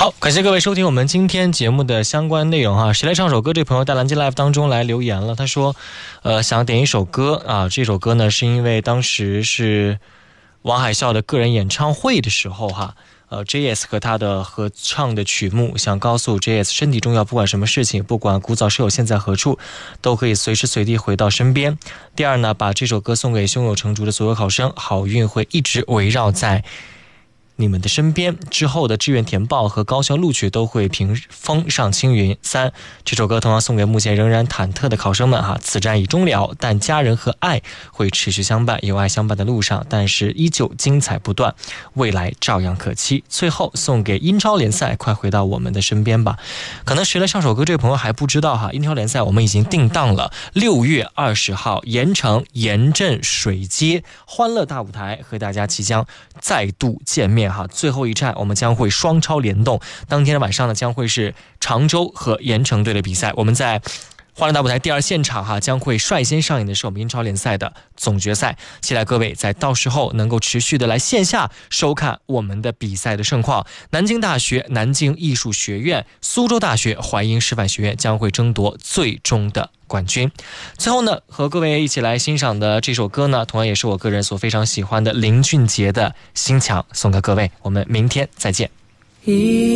好，感谢各位收听我们今天节目的相关内容哈。谁来唱首歌？这朋友在蓝鲸 Live 当中来留言了，他说想点一首歌啊，这首歌呢是因为当时是王海啸的个人演唱会的时候哈，JS 和他的合唱的曲目，想告诉 JS 身体重要，不管什么事情，不管古早是友现在何处，都可以随时随地回到身边。第二呢，把这首歌送给胸有成竹的所有考生，好运会一直围绕在你们的身边，之后的志愿填报和高校录取都会凭风上青云。3，这首歌同样送给目前仍然忐忑的考生们哈，此战已终了，但家人和爱会持续相伴，有爱相伴的路上，但是依旧精彩不断，未来照样可期。最后送给英超联赛，快回到我们的身边吧。可能谁来唱首歌这位朋友还不知道哈，英超联赛我们已经定档了，6月20号盐城盐镇水街欢乐大舞台和大家即将再度见面哈，最后一站我们将会双超联动，当天的晚上呢将会是常州和盐城队的比赛。我们在欢乐大舞台第2现场哈，将会率先上演的是我们英超联赛的总决赛，期待各位在到时候能够持续的来线下收看我们的比赛的盛况。南京大学、南京艺术学院、苏州大学、淮阴师范学院将会争夺最终的冠军。最后呢，和各位一起来欣赏的这首歌呢，同样也是我个人所非常喜欢的林俊杰的《心墙》，送给各位。我们明天再见。